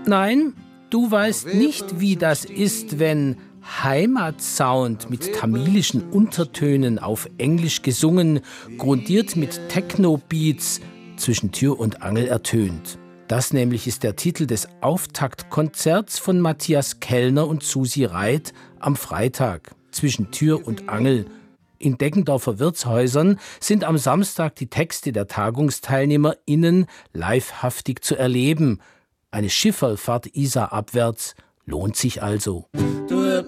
Nein, du weißt nicht, wie das ist, wenn Heimatsound mit tamilischen Untertönen auf Englisch gesungen, grundiert mit Techno-Beats, zwischen Tür und Angel ertönt. Das nämlich ist der Titel des Auftaktkonzerts von Matthias Kellner und Susi Reit am Freitag, zwischen Tür und Angel. In Deggendorfer Wirtshäusern sind am Samstag die Texte der TagungsteilnehmerInnen livehaftig zu erleben. Eine Schifferfahrt Isar abwärts lohnt sich also. Du